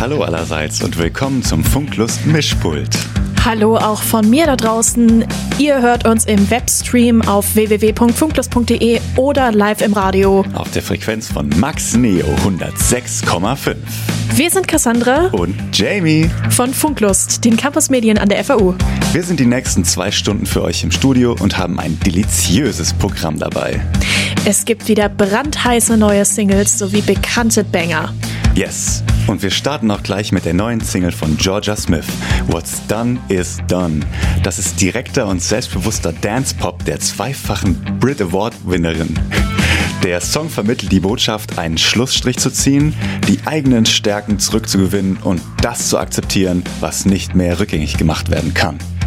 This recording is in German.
Hallo allerseits und willkommen zum Funklust Mischpult. Hallo auch von mir da draußen. Ihr hört uns im Webstream auf www.funklust.de oder live im Radio. Auf der Frequenz von Max Neo 106,5. Wir sind Cassandra und Jamie von Funklust, den Campusmedien an der FAU. Wir sind die nächsten 2 Stunden für euch im Studio und haben ein deliziöses Programm dabei. Es gibt wieder brandheiße neue Singles sowie bekannte Banger. Yes, und wir starten auch gleich mit der neuen Single von Jorja Smith, What's Done is Done. Das ist direkter und selbstbewusster Dance-Pop der 2-fachen Brit Award-Winnerin. Der Song vermittelt die Botschaft, einen Schlussstrich zu ziehen, die eigenen Stärken zurückzugewinnen und das zu akzeptieren, was nicht mehr rückgängig gemacht werden kann.